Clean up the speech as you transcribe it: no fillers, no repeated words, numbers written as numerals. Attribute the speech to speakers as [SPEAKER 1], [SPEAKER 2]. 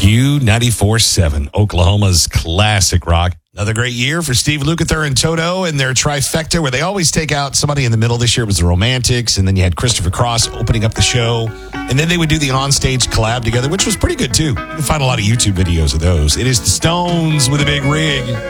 [SPEAKER 1] Q94.7, Oklahoma's classic rock. Another great year for Steve Lukather and Toto and their trifecta, where they always take out somebody in the middle. This year it was the Romantics, and then you had Christopher Cross opening up the show. And then they would do the onstage collab together, which was pretty good, too. You can find a lot of YouTube videos of those. It is the Stones with a big rig.